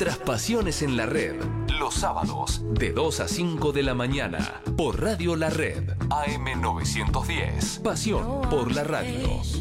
Nuestras pasiones en la red. Los sábados, de 2 a 5 de la mañana. Por Radio La Red. AM 910. Pasión por la radio.